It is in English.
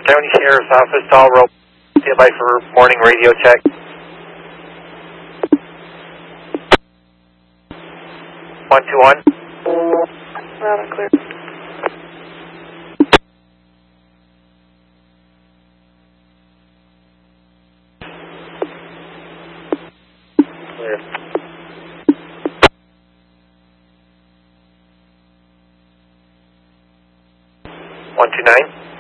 County Sheriff's Office, Tall Rope, standby for morning radio check. 121. Loud and clear. Clear. 129.